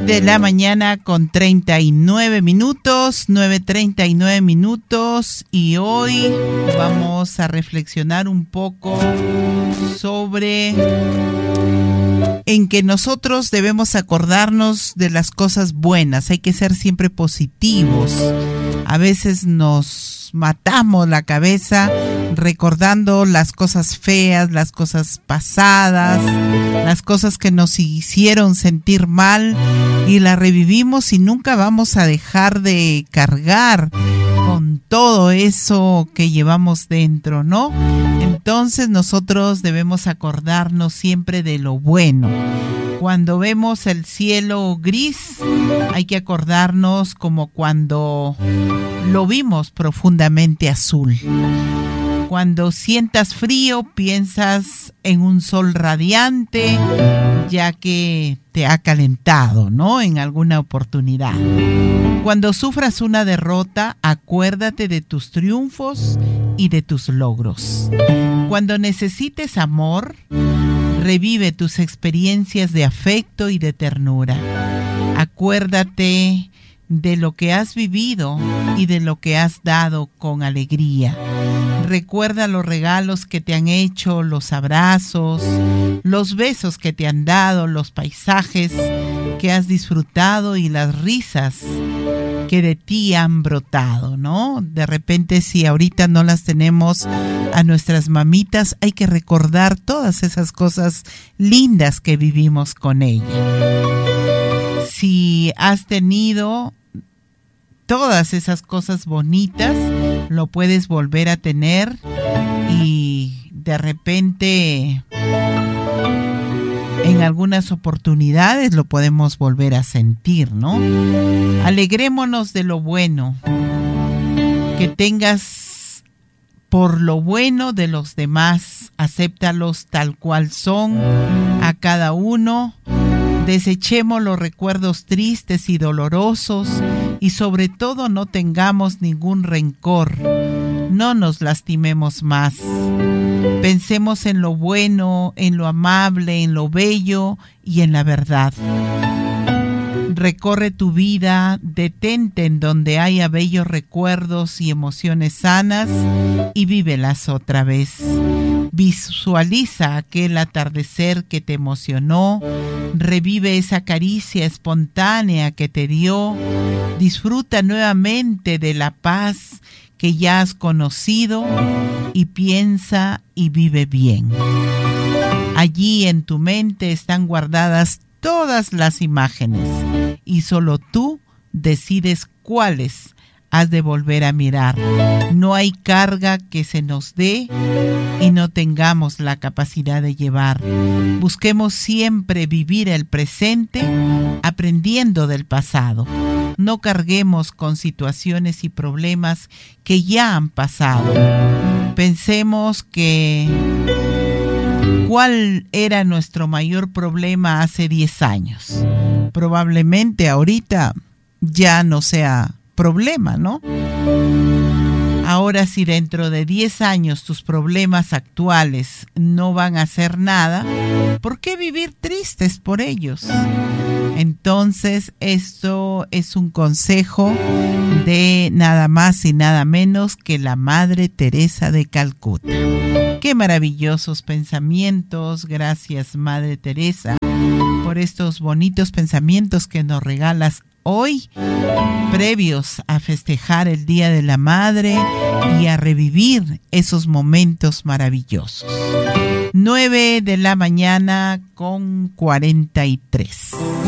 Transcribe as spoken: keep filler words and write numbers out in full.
de la mañana con treinta y nueve minutos, nueve treinta y nueve minutos, y hoy vamos a reflexionar un poco sobre en que nosotros debemos acordarnos de las cosas buenas. Hay que ser siempre positivos. A veces nos matamos la cabeza recordando las cosas feas, las cosas pasadas, las cosas que nos hicieron sentir mal, y las revivimos y nunca vamos a dejar de cargar con todo eso que llevamos dentro, ¿no? Entonces nosotros debemos acordarnos siempre de lo bueno. Cuando vemos el cielo gris, hay que acordarnos como cuando lo vimos profundamente azul. Cuando sientas frío, piensas en un sol radiante, ya que te ha calentado, ¿no? En alguna oportunidad. Cuando sufras una derrota, acuérdate de tus triunfos y de tus logros. Cuando necesites amor, revive tus experiencias de afecto y de ternura. Acuérdate de lo que has vivido y de lo que has dado con alegría. Recuerda los regalos que te han hecho, los abrazos, los besos que te han dado, los paisajes que has disfrutado y las risas que de ti han brotado, ¿no? De repente, si ahorita no las tenemos a nuestras mamitas, hay que recordar todas esas cosas lindas que vivimos con ella. Si has tenido todas esas cosas bonitas, lo puedes volver a tener, y de repente en algunas oportunidades lo podemos volver a sentir, ¿no? Alegrémonos de lo bueno, que tengas por lo bueno de los demás, acéptalos tal cual son a cada uno. Desechemos los recuerdos tristes y dolorosos, y sobre todo no tengamos ningún rencor. No nos lastimemos más. Pensemos en lo bueno, en lo amable, en lo bello y en la verdad. Recorre tu vida, detente en donde haya bellos recuerdos y emociones sanas, y vívelas otra vez. Visualiza aquel atardecer que te emocionó, revive esa caricia espontánea que te dio, disfruta nuevamente de la paz que ya has conocido, y piensa y vive bien. Allí en tu mente están guardadas todas las imágenes, y solo tú decides cuáles has de volver a mirar. No hay carga que se nos dé y no tengamos la capacidad de llevar. Busquemos siempre vivir el presente, aprendiendo del pasado. No carguemos con situaciones y problemas que ya han pasado. Pensemos que ¿cuál era nuestro mayor problema hace diez años? Probablemente ahorita ya no sea problema, ¿no? Ahora, si dentro de diez años tus problemas actuales no van a hacer nada, ¿por qué vivir tristes por ellos? Entonces, esto es un consejo de nada más y nada menos que la Madre Teresa de Calcuta. Qué maravillosos pensamientos. Gracias, Madre Teresa, por estos bonitos pensamientos que nos regalas hoy, previos a festejar el Día de la Madre y a revivir esos momentos maravillosos. nueve de la mañana con cuarenta y tres.